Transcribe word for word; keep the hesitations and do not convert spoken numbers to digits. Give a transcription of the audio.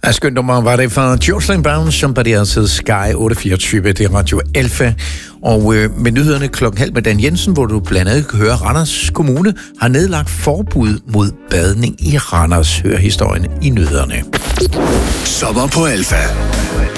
Jeg skyndte mig, var det fra Jocelyn Brown, som bare det Sky otte fireogtyve, det er Radio Alfa. Og øh, med nyhederne klokken halv med Dan Jensen, hvor du blandt andet kan høre, Randers Kommune har nedlagt forbud mod badning i Randers. Hør historien i nyhederne. Sommer på Alfa.